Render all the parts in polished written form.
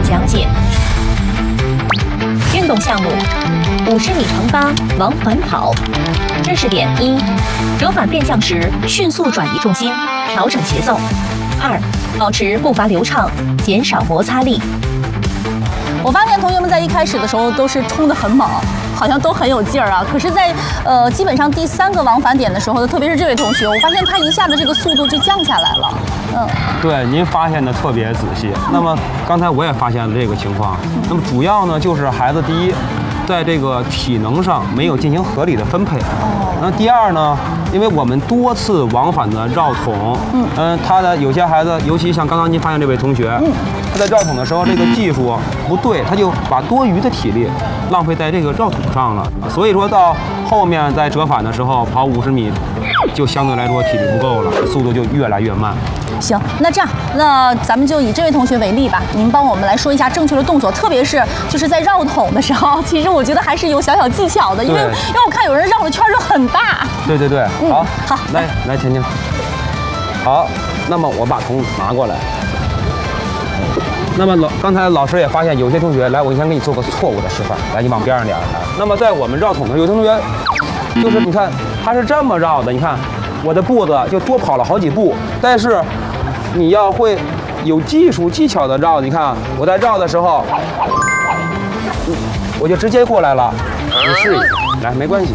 讲解。运动项目：50米乘8往返跑。知识点：1、折返变向时迅速转移重心，调整节奏；2、保持步伐流畅，减少摩擦力。 我发现同学们在一开始的时候都是冲得很猛，好像都很有劲儿啊。可是在，基本上第3个往返点的时候呢，特别是这位同学，我发现他一下子这个速度就降下来了。 对，您发现的特别仔细。那么刚才我也发现了这个情况。那么主要呢，就是孩子第一，在这个体能上没有进行合理的分配。那第二呢，因为我们多次往返的绕桶，他的有些孩子，尤其像刚刚您发现这位同学，他在绕桶的时候这个技术不对，他就把多余的体力浪费在这个绕桶上了。所以说到后面在折返的时候跑50米，就相对来说体力不够了，速度就越来越慢。 行，那这样，那咱们就以这位同学为例吧，您帮我们来说一下正确的动作，特别是就是在绕桶的时候，其实我觉得还是有小技巧的，因为我看有人绕的圈就很大。对， 好， 好， 来，婷婷，好，那么我把桶拿过来。那么刚才老师也发现有些同学，来，我先给你做个错误的示范，来，你往边上点来。那么在我们绕桶的时候，有同学就是你看他是这么绕的，你看我的步子就多跑了好几步，但是你要会有技术技巧的绕，你看我在绕的时候，我就直接过来了，你试一下，来，没关系。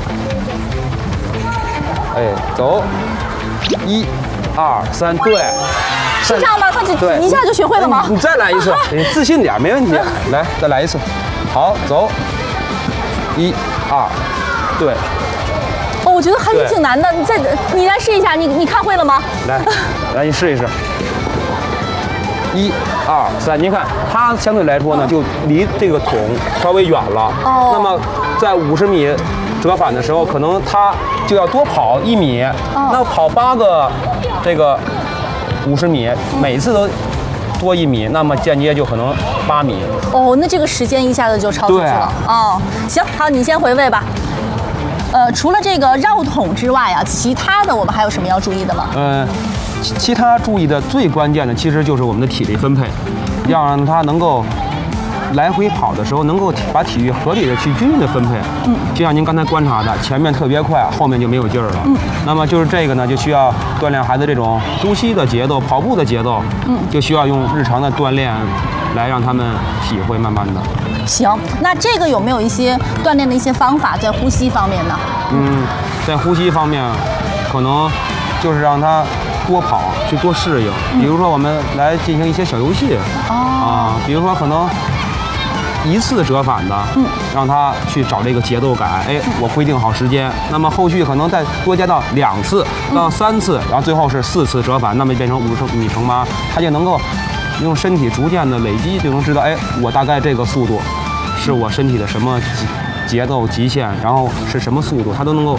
哎，走，1、2、3，对， 是这样吗？他一下就学会了吗？ 你再来一次，你自信点，没问题。来，再来一次。好，走，1、2，对。 哦，我觉得还是挺难的。你来试一下，你看会了吗？ 来，你试一试。1、2、3，您看它相对来说呢，就离这个桶稍微远了。那么在50米折返的时候，可能它就要多跑1米。那跑8个这个50米，每次都多1米，那么间接就可能8米。 哦，那这个时间一下子就超出去了。哦，行，好，你先回味吧。除了这个绕桶之外啊，其他的我们还有什么要注意的吗？ 其他注意的最关键的其实就是我们的体力分配，要让它能够来回跑的时候能够把体力合理的去均匀的分配。就像您刚才观察的，前面特别快，后面就没有劲儿了。那么就是这个呢，就需要锻炼孩子这种呼吸的节奏、跑步的节奏。就需要用日常的锻炼来让他们体会，慢慢的。 行，那这个有没有一些锻炼的一些方法在呼吸方面呢？ 在呼吸方面，可能就是让他多跑，去多适应。比如说，我们来进行一些小游戏。比如说可能1次折返的，让他去找这个节奏感。哎，我规定好时间，那么后续可能再多加到2次到3次，然后最后是4次折返，那么变成50米乘8，他就能够用身体逐渐的累积，就能知道，哎，我大概这个速度是我身体的什么节奏极限，然后是什么速度，他都能够